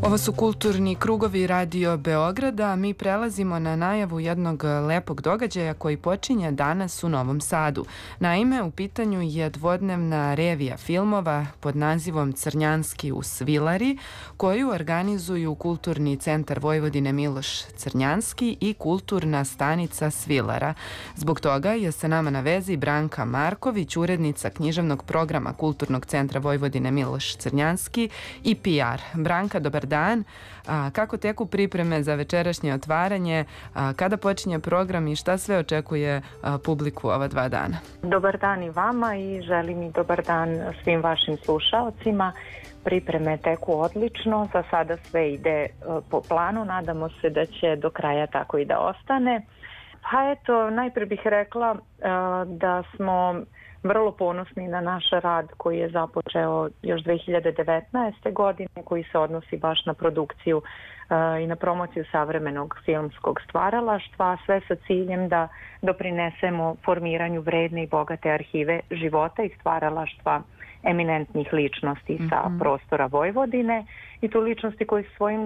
Ovo su kulturni krugovi Radio Beograda. Mi prelazimo na najavu jednog lepog događaja koji počinje danas u Novom Sadu. Naime, u pitanju je dvodnevna revija filmova pod nazivom Crnjanski u Svilari, koju organizuju Kulturni centar Vojvodine Miloš Crnjanski i Kulturna stanica Svilara. Zbog toga je sa nama na vezi Branka Marković, urednica književnog programa Kulturnog centra Vojvodine Miloš Crnjanski i PR. Branka, dobar dan. Kako teku pripreme za večerašnje otvaranje, kada počinje program i šta sve očekuje publiku ova 2 dana? Dobar dan i vama i želim i dobar dan svim vašim slušaocima. Pripreme teku odlično, za sada sve ide po planu, nadamo se da će do kraja tako i da ostane. Pa eto, najprije bih rekla da smo vrlo ponosni na naš rad koji je započeo još 2019. godine, koji se odnosi baš na produkciju i na promociju savremenog filmskog stvaralaštva, sve sa ciljem da doprinesemo formiranju vredne i bogate arhive života i stvaralaštva eminentnih ličnosti sa prostora Vojvodine i tu ličnosti koji su svojim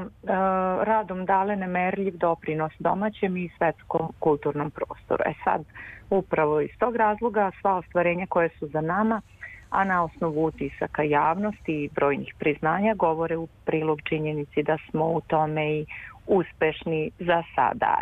radom dale nemerljiv doprinos domaćem i svetskom kulturnom prostoru. Sad, upravo iz tog razloga sva ostvarenja koje su za nama, a na osnovu utisaka javnosti i brojnih priznanja, govore u prilog činjenici da smo u tome i uspešni za sada.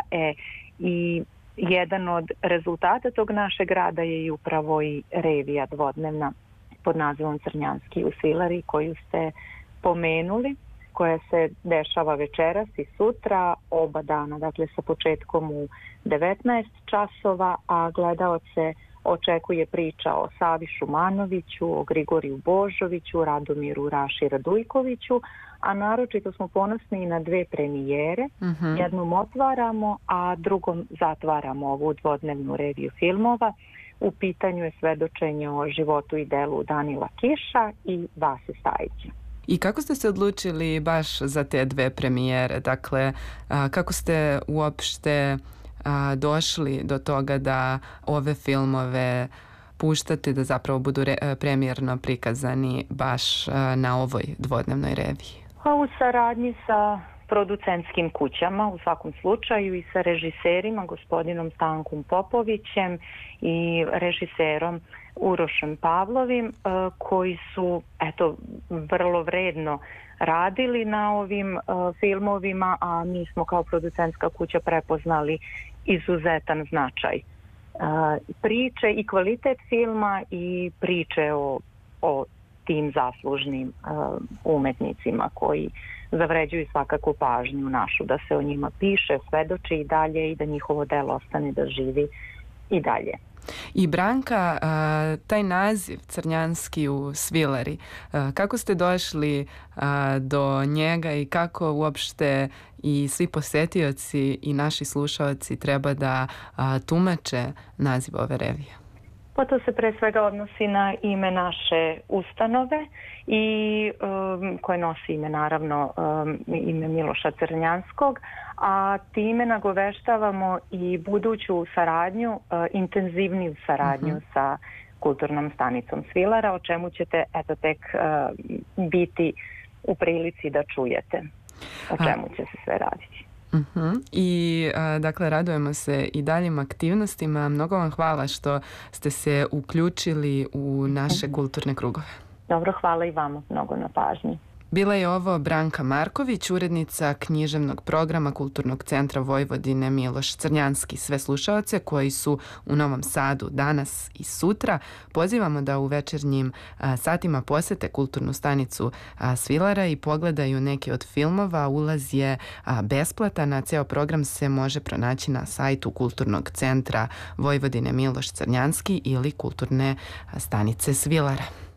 I jedan od rezultata tog našeg rada je i upravo i revija dvodnevna pod nazivom Crnjanski u Svilari, koju ste pomenuli, koja se dešava večeras i sutra, oba dana, dakle sa početkom u 19 časova, a gledaoce očekuje priča o Savi Šumanoviću, o Grigoriju Božoviću, Radomiru Raši Radujkoviću, a naročito smo ponosni i na 2 premijere. Jednom otvaramo, a drugom zatvaramo ovu dvodnevnu reviju filmova. U pitanju je svedočenje o životu i delu Danila Kiša i Vase Stajića. I kako ste se odlučili baš za te 2 premijere? Dakle, kako ste uopšte došli do toga da ove filmove puštate, da zapravo budu premijerno prikazani baš na ovoj dvodnevnoj reviji? U saradnji sa producentskim kućama u svakom slučaju i sa režiserima, gospodinom Stankom Popovićem i režiserom Urošem Pavlovim, koji su vrlo vredno radili na ovim filmovima, a mi smo kao producentska kuća prepoznali izuzetan značaj priče i kvalitet filma i priče o tim zaslužnim umetnicima koji zavređuju svakako pažnju našu, da se o njima piše, svedoči i dalje i da njihovo delo ostane da živi i dalje. I Branka, taj naziv Crnjanski u Svilari, kako ste došli do njega i kako uopšte i svi posetioci i naši slušaoci treba da tumače naziv ove revije? Pa to se pre svega odnosi na ime naše ustanove i koje nosi ime naravno ime Miloša Crnjanskog, a time nagoveštavamo i buduću saradnju, intenzivniju saradnju sa Kulturnom stanicom Svilara, o čemu ćete tek biti u prilici da čujete o čemu će se sve raditi. I dakle radujemo se i daljim aktivnostima. Mnogo vam hvala što ste se uključili u naše kulturne krugove. Dobro, hvala i vama mnogo na pažnji. Bila je ovo Branka Marković, urednica književnog programa Kulturnog centra Vojvodine Miloš Crnjanski. Sve slušaoce koji su u Novom Sadu danas i sutra pozivamo da u večernjim satima posete Kulturnu stanicu Svilara i pogledaju neke od filmova. Ulaz je besplatan, a ceo program se može pronaći na sajtu Kulturnog centra Vojvodine Miloš Crnjanski ili Kulturne stanice Svilara.